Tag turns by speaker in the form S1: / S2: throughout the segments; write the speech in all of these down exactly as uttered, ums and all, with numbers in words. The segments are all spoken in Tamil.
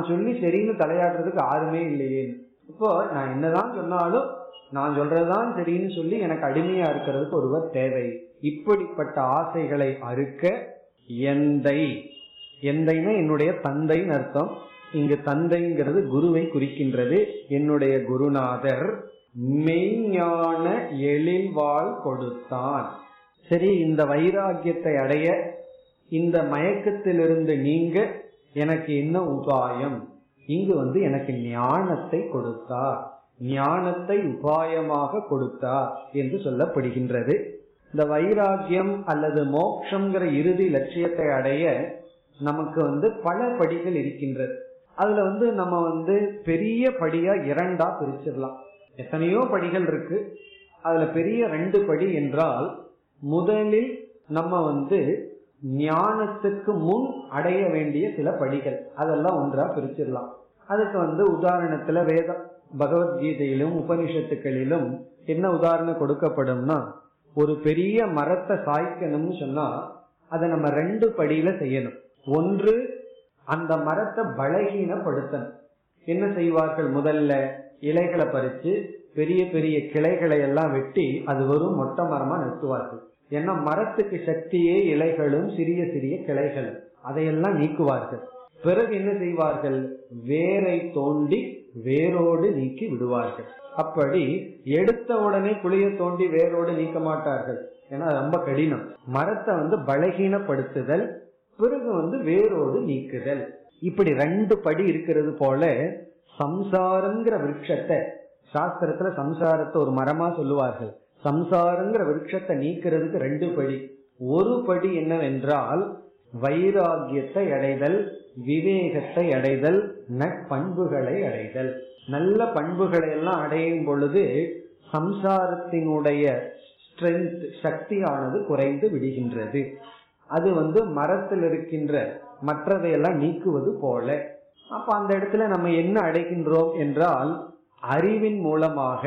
S1: சொல்லி சரின்னு தலையாடுறதுக்கு யாருமே இல்லையே. இப்போ நான் என்னதான் சொன்னாலும் நான் சொல்றதுதான் சரின்னு சொல்லி எனக்கு அடிமையா இருக்கிறதுக்கு ஒருவர் தேவை. இப்படிப்பட்ட ஆசைகளை அறுக்க எந்தை, எந்தைன்னா என்னுடைய தந்தைன்னு அர்த்தம். இங்கு தந்தைங்கிறது குருவை குறிக்கின்றது. என்னுடைய குருநாதர் மெய்ஞான எழில்வாள் கொடுத்தான். சரி, இந்த வைராகியத்தை அடைய, இந்த மயக்கத்திலிருந்து நீங்க எனக்கு என்ன உபாயம்? இங்கு வந்து எனக்கு ஞானத்தை கொடுத்தார், ஞானத்தை உபாயமாக கொடுத்தார் என்று சொல்லப்படுகின்றது. இந்த வைராகியம் அல்லது மோட்சம்ங்கிற இறுதி லட்சியத்தை அடைய நமக்கு வந்து பல படிகள் இருக்கின்றது. அதுல வந்து நம்ம வந்து பெரிய படியா இரண்டா பிரிச்சிடலாம். எத்தனையோ படிகள் இருக்கு. அதுல பெரிய ரெண்டு படி என்றால், முதலில் நம்ம வந்து ஞானத்துக்கு முன் அடைய வேண்டிய சில படிகள், அதெல்லாம் ஒன்றா பிரிச்சிடலாம். அதுக்கு வந்து உதாரணத்துல வேதம் பகவத்கீதையிலும் உபனிஷத்துக்களிலும் என்ன உதாரணம் கொடுக்கப்படும்னா, ஒரு பெரிய மரத்தை சாய்க்கணும்னு சொன்னா அதை நம்ம ரெண்டு படியில செய்யணும். ஒன்று, அந்த மரத்தை பலகீனப்படுத்தணும். என்ன செய்வார்கள்? முதல்ல இலைகளை பறிச்சு பெரிய பெரிய கிளைகளை எல்லாம் வெட்டி அது வெறும் மொட்டை மரமா நிறுத்துவார்கள். ஏன்னா மரத்துக்கு சக்தியே இலைகளும் சிறிய சிறிய கிளைகளும், அதையெல்லாம் நீக்குவார்கள். பிறகு என்ன செய்வார்கள்? வேரை தோண்டி வேரோடு நீக்கி விடுவார்கள். அப்படி எடுத்த உடனே குழிய தோண்டி வேரோடு நீக்க மாட்டார்கள், ஏன்னா ரொம்ப கடினம். மரத்தை வந்து பலகீனப்படுத்துதல், பிறகு வந்து வேரோடு நீக்குதல். இப்படி ரெண்டு படி இருக்கிறது போல சம்சாரங்கிற விருட்சத்தை, சாஸ்திரத்துல சம்சாரத்தை ஒரு மரமா சொல்லுவார்கள். சம்சாரங்கிற விருட்சத்தை நீக்கிறதுக்கு ரெண்டு படி. ஒரு படி என்னவென்றால் வைராகியத்தை அடைதல், விவேகத்தை அடைதல், நற்பண்புகளை அடைதல். நல்ல பண்புகளை எல்லாம் அடையும் பொழுது சம்சாரத்தினுடைய ஸ்ட்ரென்த், சக்தியானது குறைந்து விடுகின்றது. அது வந்து மரத்தில் இருக்கின்ற மற்றதையெல்லாம் நீக்குவது போல. அப்ப அந்த இடத்துல நம்ம என்ன அடைகின்றோம் என்றால், அறிவின் மூலமாக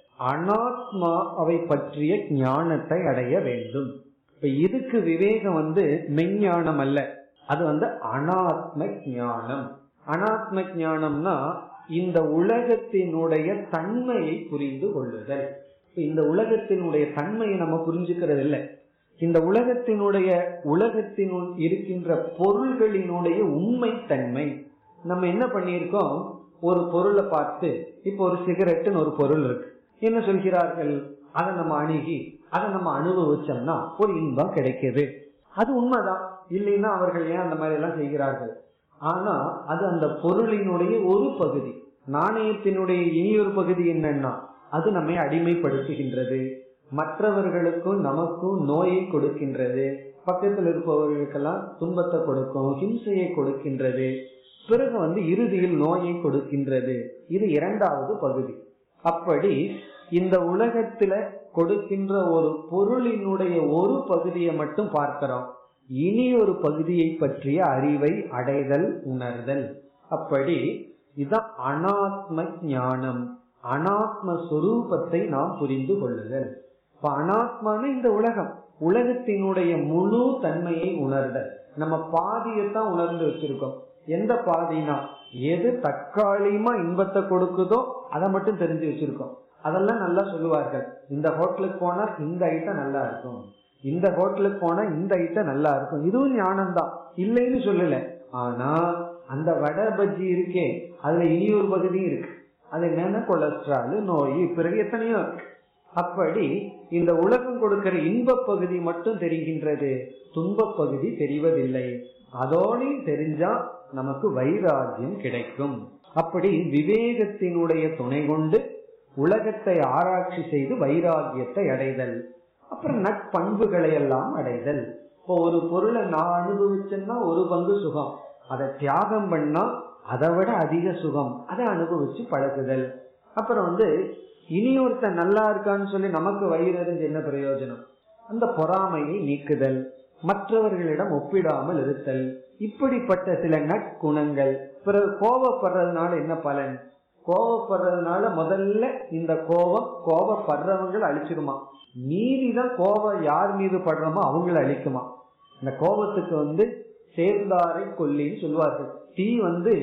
S1: அனாத்மாவை பற்றிய ஞானத்தை அடைய வேண்டும். இப்ப இதுக்கு விவேகம் வந்து மெஞ்ஞானம் அல்ல, அது வந்து அனாத்ம ஞானம். அனாத்ம ஞானம்னா இந்த உலகத்தினுடைய தன்மையை புரிந்து கொள்ளுதல். இந்த உலகத்தினுடைய தன்மையை நம்ம புரிஞ்சுக்கிறது இல்லை. இந்த உலகத்தினுடைய உலகத்தினுள் இருக்கின்ற பொருள்களினுடைய உண்மை தன்மை நம்ம என்ன பண்ணியிருக்கோம்? ஒரு பொருளை பார்த்து, இப்ப ஒரு சிகரெட்டுன்னு ஒரு பொருள் இருக்கு, என்ன சொல்கிறார்கள்? அதை நம்ம அணுகி அதை நம்ம அனுபவிச்சோம்னா ஒரு இன்பம் கிடைக்குது. அது உண்மைதான், இல்லைன்னா அவர்கள் ஏன் அந்த மாதிரி எல்லாம் செய்கிறார்கள்? ஆனா அது அந்த பொருளினுடைய ஒரு பகுதி. நாணயத்தினுடைய இனியொரு பகுதி என்னன்னா, அது நம்மை அடிமைப்படுத்துகின்றது, மற்றவர்களுக்கும் நமக்கும் நோயை கொடுக்கின்றது, பக்கத்தில் இருப்பவர்களுக்கெல்லாம் துன்பத்தை கொடுக்கும், ஹிம்சையை கொடுக்கின்றது, பிறகு வந்து இறுதியில் நோயை கொடுக்கின்றது. இது இரண்டாவது பகுதி. அப்படி இந்த உலகத்துல கொடுக்கின்ற ஒரு பொருளினுடைய ஒரு பகுதியை மட்டும் பார்க்கிறோம், இனி ஒரு பகுதியை பற்றிய அறிவை அடைதல், உணர்தல். அப்படி இதான் அனாத்ம ஞானம், அனாத்ம சொரூபத்தை நாம் புரிந்து கொள்ளுதல். இப்ப அனாத்மான இந்த உலகம், உலகத்தினுடைய முழு தன்மையை உணர்தல். நம்ம பாதியத்தான் உணர்ந்து வச்சிருக்கோம். எந்த பாதினா, எது தற்காலிகமா இன்பத்தை கொடுக்குதோ அதை மட்டும் தெரிஞ்சு வச்சிருக்கோம். அதெல்லாம் நல்லா சொல்லுவார்கள், இந்த ஹோட்டலுக்கு போனா இந்த ஐட்டம் நல்லா இருக்கும், இந்த ஹோட்டலுக்கு போனா இந்த ஐட்டம் நல்லா இருக்கும். இதுவும் ஞானம் தான், இல்லைன்னு சொல்லல. ஆனா அந்த வடை பஜ்ஜி இருக்கே, அதுல இனி ஒரு பகுதியும் இருக்கு. அது என்னன்னா கொலஸ்ட்ரால், நோய், பிறகு எத்தனையோ இருக்கு. அப்படி இந்த உலகம் கொடுக்கிற இன்ப பகுதி மட்டும் தெரிகின்றது, துன்ப பகுதி தெரிவதில்லை. அதோடு தெரிஞ்சா நமக்கு வைராகியம் கிடைக்கும். அப்படி விவேகத்தினுடைய துணை கொண்டு உலகத்தை ஆராய்ச்சி செய்து வைராகியத்தை அடைதல். அப்புறம் நட்பண்புகளை எல்லாம் அடைதல். இப்போ ஒரு பொருளை நான் அனுபவிச்சேன்னா ஒரு பங்கு சுகம், அதை தியாகம் பண்ணா அதை விட அதிக சுகம், அதை அனுபவிச்சு பழகுதல். அப்புறம் வந்து இனி ஒருத்த நல்லா இருக்கான்னு சொல்லி நமக்கு வயிறு எறிஞ்சு என்ன பிரயோஜனம்? அந்த பொறாமையை நீக்குதல், மற்றவர்களிடம் ஒப்பிடாமல் இருத்தல், இப்படிப்பட்ட சில நற்குணங்கள். பிறகு கோபப்படுறதுனால என்ன பலன்? கோபப்படுறதுனால முதல்ல இந்த கோபம் கோபப்படுறவங்களை அழிச்சிருமா, மீறிதான் கோபம் யார் மீது படுறோமோ அவங்களை அழிக்குமா. இந்த கோபத்துக்கு வந்து சேர்ந்தாரை கொல்லின்னு சொல்லுவார்கள். தீ வந்து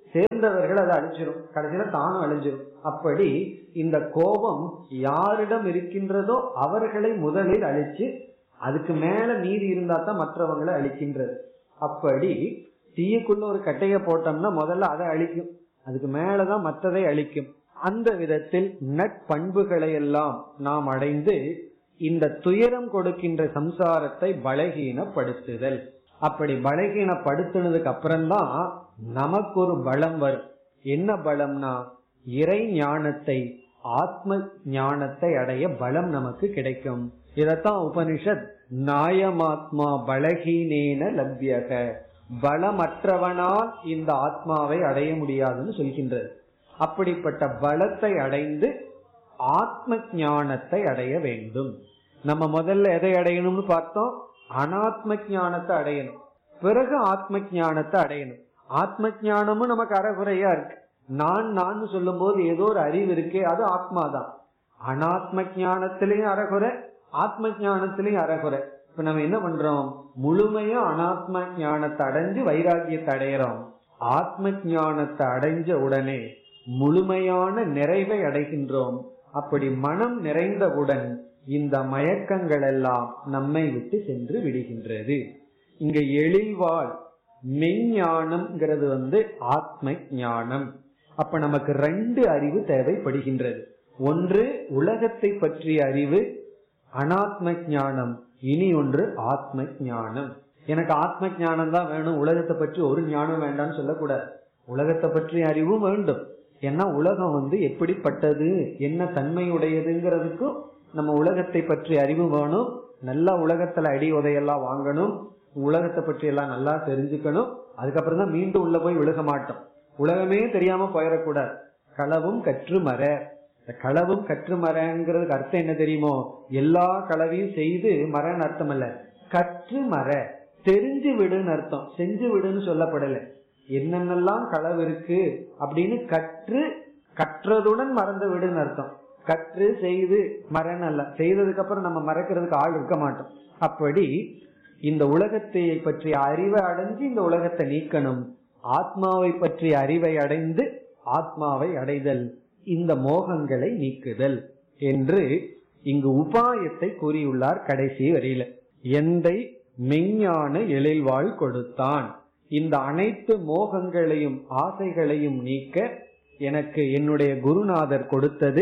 S1: சேர்ந்தவர்கள் அதை அழிச்சிரும், கடைசியில தானும் அழிஞ்சிரும். அப்படி இந்த கோபம் யாரிடம் இருக்கின்றதோ அவர்களை முதலில் அழிச்சு அதுக்கு மேல மீறி இருந்தா தான் மற்றவங்களை அழிக்கின்றது. அப்படி தீயுக்குள்ள ஒரு கட்டைய போட்டோம்னா முதல்ல அதை அழிக்கும், அதுக்கு மேலதான் மற்றதை அழிக்கும். அந்த விதத்தில் நட்பண்புகளை எல்லாம் நாம் அடைந்து இந்த துயரம் கொடுக்கின்ற சம்சாரத்தை பலகீனப்படுத்துதல். அப்படி பலகீனப்படுத்தினதுக்கு அப்புறம்தான் நமக்கு ஒரு பலம் வரும். என்ன பலம்னா இறை ஞானத்தை, ஆத்ம ஞானத்தை அடைய பலம் நமக்கு கிடைக்கும். இதத்தான் உபனிஷத் நாயமாத்மா பலகீனேன லப்யக, பலமற்றவனால் இந்த ஆத்மாவை அடைய முடியாதுன்னு சொல்கின்றது. அப்படிப்பட்ட பலத்தை அடைந்து ஆத்ம ஞானத்தை அடைய வேண்டும். நம்ம முதல்ல எதை அடையணும்னு பார்த்தோம், அனாத்ம ஞானத்தை அடையணும், பிறகு ஆத்ம ஞானத்தை அடையணும். ஆத்ம ஞானமும் நமக்கு அறகுறையா இருக்கு. நான் நான் சொல்லும் போது ஏதோ ஒரு அறிவு இருக்கே, அது ஆத்மாதான். அனாத்ம ஞானத்திலையும் அறகுறை, ஆத்ம ஞானத்திலையும் அறகுறை. இப்ப நம்ம என்ன பண்றோம், முழுமையா அனாத்ம ஞானத்தை அடைஞ்சு வைராகியத்தை அடையிறோம். ஆத்ம ஞானத்தை அடைஞ்ச உடனே முழுமையான நிறைவை அடைகின்றோம். அப்படி மனம் நிறைந்தவுடன் இந்த மயக்கங்கள் எல்லாம் நம்மை விட்டு சென்று விடுகின்றது. இங்க எழில்வாழ் மெய்ஞானம்ங்கிறது வந்து ஆத்ம ஞானம். அப்ப நமக்கு ரெண்டு அறிவு தேவைப்படுகின்றது. ஒன்று உலகத்தை பற்றிய அறிவு, அனாத்ம ஞானம். இனி ஒன்று ஆத்ம ஞானம். எனக்கு ஆத்ம ஞானம் தான் வேணும், உலகத்தை பற்றி ஒரு ஞானம் வேண்டாம்னு சொல்லக்கூடாது. உலகத்தை பற்றிய அறிவும் வேண்டும். ஏன்னா உலகம் வந்து எப்படிப்பட்டது, என்ன தன்மையுடையதுங்கிறதுக்கும் நம்ம உலகத்தை பற்றி அறிவு வேணும். நல்லா உலகத்துல அடி உதையெல்லாம் வாங்கணும், உலகத்தை பற்றி எல்லாம் நல்லா தெரிஞ்சுக்கணும். அதுக்கப்புறம் தான் மீண்டும் உள்ள போய் விழுக மாட்டோம். உலகமே தெரியாம போயிடக்கூடாது. களவும் கற்று மர, களவும் கற்று மரங்கிறதுக்கு அர்த்தம் என்ன தெரியுமோ, எல்லா களவையும் செய்து மரன்னு அர்த்தம் அல்ல, கற்று மர தெரிஞ்சு விடுன்னு அர்த்தம், செஞ்சு விடுன்னு சொல்லப்படல. என்னென்னலாம் களவு இருக்கு அப்படின்னு கற்று, கற்றதுடன் மறந்து விடுன்னு அர்த்தம். கற்று செய்து மரண அல்ல, செய்ததுக்கு அப்புறம் நம்ம மறக்கிறதுக்கு ஆள் இருக்க மாட்டோம். அப்படி இந்த உலகத்தை பற்றிய அறிவை அடைஞ்சு இந்த உலகத்தை நீக்கணும். ஆத்மாவை பற்றிய அறிவை அடைந்து ஆத்மாவை அடைதல், இந்த மோகங்களை நீக்குதல் என்று இங்கு உபாயத்தை கூறியுள்ளார் கடைசி வரியில. எந்தை மெய்ஞான எழில்வாழ் கொடுத்தான். இந்த அனைத்து மோகங்களையும் ஆசைகளையும் நீக்க எனக்கு என்னுடைய குருநாதர் கொடுத்தது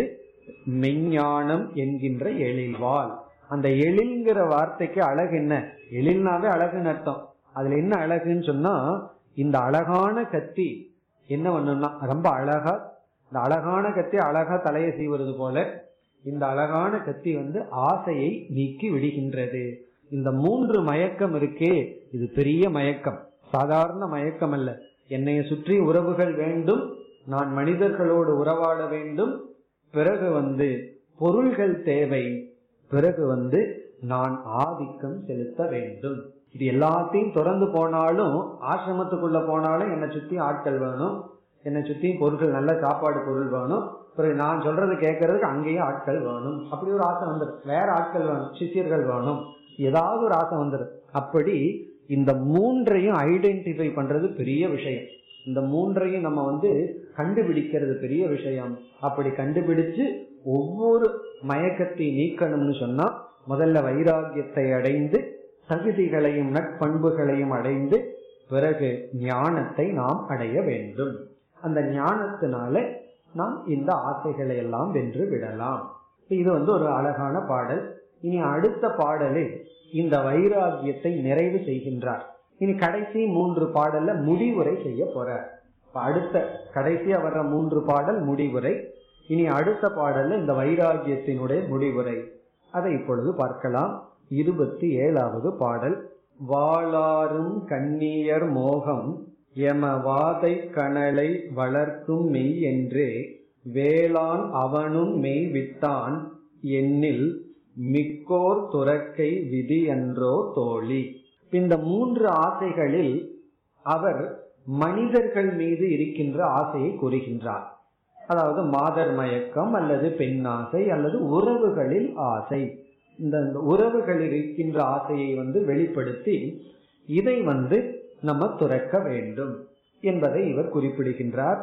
S1: மெய்ஞானம் என்கின்ற எழில்வாள். அந்த எழில்ங்கிற வார்த்தைக்கு அழகு என்ன, எழில்னாவே அழகுன்னு அர்த்தம். அதுல என்ன அழகுன்னு சொன்னா, இந்த அழகான கத்தி என்ன பண்ணும்னா ரொம்ப அழகா, இந்த அழகான கத்தி அழகா தலையை சீவுறது போல இந்த அழகான கத்தி வந்து ஆசையை நீக்கி விடுகின்றது. இந்த மூன்று மயக்கம் இருக்கே, இது பெரிய மயக்கம், சாதாரண மயக்கம் அல்ல. என்னைய சுற்றி உறவுகள் வேண்டும், நான் மனிதர்களோடு உறவாட வேண்டும், பிறகு வந்து பொருள்கள் தேவை, பிறகு வந்து நான் ஆதிக்கம் செலுத்த வேண்டும். இது எல்லாத்தையும் தொடர்ந்து போனாலும், ஆசிரமத்துக்குள்ள போனாலும் என்னை சுத்தி ஆட்கள் வேணும், என்னை சுத்தி பொருட்கள், நல்ல சாப்பாடு பொருள் வேணும், பிறகு நான் சொல்றது கேட்கறதுக்கு அங்கேயும் ஆட்கள் வேணும். அப்படி ஒரு ஆசை வந்துடும். வேற ஆட்கள் வேணும், சிஷியர்கள் வேணும், ஏதாவது ஒரு ஆசை வந்துடும். அப்படி இந்த மூன்றையும் ஐடென்டிஃபை பண்றது பெரிய விஷயம். இந்த மூன்றையும் நம்ம வந்து கண்டுபிடிக்கிறது பெரிய விஷயம். அப்படி கண்டுபிடிச்சு ஒவ்வொரு மயக்கத்தை நீக்கணும்னு சொன்னா முதல்ல வைராகியத்தை அடைந்து தகுதிகளையும் நட்பண்புகளையும் அடைந்து பிறகு ஞானத்தை நாம் அடைய வேண்டும். அந்த ஞானத்தினால நாம் இந்த ஆசைகளை எல்லாம் வென்று விடலாம். இது வந்து ஒரு அழகான பாடல். இனி அடுத்த பாடலில் இந்த வைராகியத்தை நிறைவு செய்கின்றார். இனி கடைசி மூன்று பாடல்ல முடிவுரை செய்ய போறார். அடுத்த கடைசியா வர்ற மூன்று பாடல் முடிவுரை. இனி அடுத்த பாடல்ல இந்த வைராகியத்தினுடைய முடிவுரை, அதை இப்பொழுது பார்க்கலாம். இருபத்தி ஏழாவது பாடல். வாளாரும் கண்ணியர் மோகம் எம வாதை கணலை வளர்க்கும் மெய் என்றே வேளான் அவனும் மெய் விட்டான் எண்ணில் மிக்கோர் துறக்கை விதி என்றோ தோழி. இந்த மூன்று ஆசைகளில் அவர் மனிதர்கள் மீது இருக்கின்ற ஆசையை கூறுகின்றார். அதாவது மாதர் மயக்கம் அல்லது பெண் ஆசை அல்லது உறவுகளில் ஆசை. இந்த உறவுகளில் இருக்கின்ற ஆசையை வந்து வெளிப்படுத்தி இதை வந்து நம்ம துறக்க வேண்டும். என்பதை இவர் குறிப்பிடுகின்றார்.